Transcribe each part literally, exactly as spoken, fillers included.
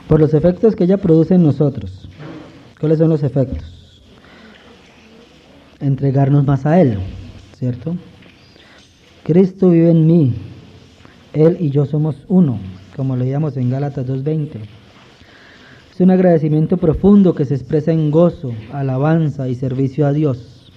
por los efectos que ella produce en nosotros. ¿Cuáles son los efectos? Entregarnos más a Él, ¿cierto? Cristo vive en mí, Él y yo somos uno, como leíamos en Gálatas dos veinte. Es un agradecimiento profundo que se expresa en gozo, alabanza y servicio a Dios.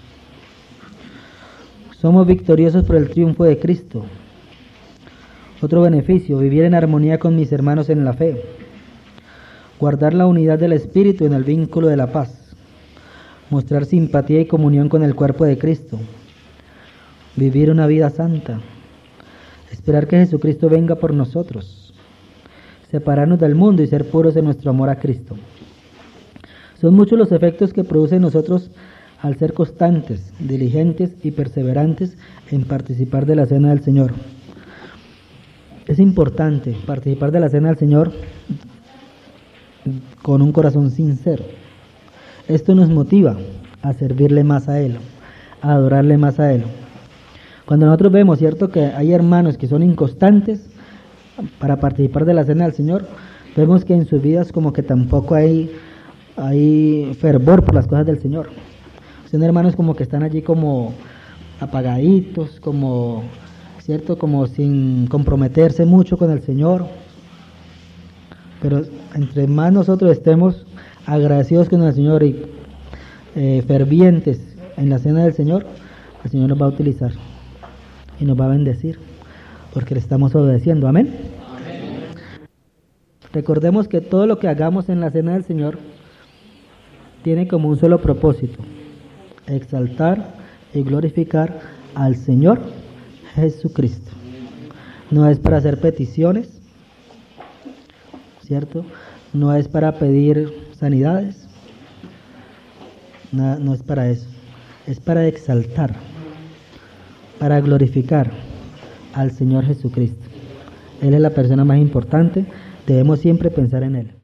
Somos victoriosos por el triunfo de Cristo. Otro beneficio, vivir en armonía con mis hermanos en la fe. Guardar la unidad del Espíritu en el vínculo de la paz. Mostrar simpatía y comunión con el cuerpo de Cristo. Vivir una vida santa. Esperar que Jesucristo venga por nosotros. Separarnos del mundo y ser puros en nuestro amor a Cristo. Son muchos los efectos que produce en nosotros al ser constantes, diligentes y perseverantes en participar de la cena del Señor. Es importante participar de la cena del Señor con un corazón sincero. Esto nos motiva a servirle más a Él, a adorarle más a Él. Cuando nosotros vemos, ¿cierto?, que hay hermanos que son inconstantes para participar de la cena del Señor, vemos que en sus vidas como que tampoco hay, hay fervor por las cosas del Señor. Son hermanos como que están allí como apagaditos, como, ¿cierto?, como sin comprometerse mucho con el Señor. Pero entre más nosotros estemos agradecidos con el Señor y eh, fervientes en la cena del Señor, el Señor nos va a utilizar y nos va a bendecir, porque le estamos obedeciendo. Amén. Amén. Recordemos que todo lo que hagamos en la cena del Señor tiene como un solo propósito: exaltar y glorificar al Señor Jesucristo. No es para hacer peticiones, ¿cierto? No es para pedir sanidades, no, no es para eso. Es para exaltar, para glorificar al Señor Jesucristo. Él es la persona más importante, debemos siempre pensar en Él.